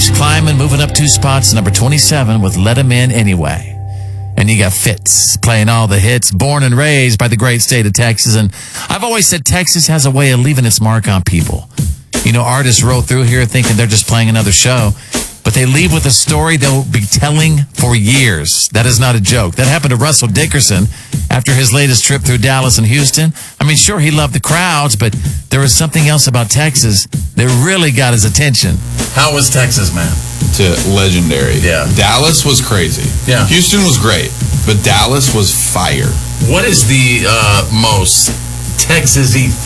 keeps climbing, moving up 2 spots, number 27 with Let 'Em In Anyway. And you got Fitz playing all the hits, born and raised by the great state of Texas. And I've always said Texas has a way of leaving its mark on people. You know, artists roll through here thinking they're just playing another show, but they leave with a story they'll be telling for years. That is not a joke. That happened to Russell Dickerson after his latest trip through Dallas and Houston. I mean, sure, he loved the crowds, but there was something else about Texas that really got his attention. How was Texas, man? Legendary. Yeah. Dallas was crazy. Yeah. Houston was great, but Dallas was fire. What is the most Texas-y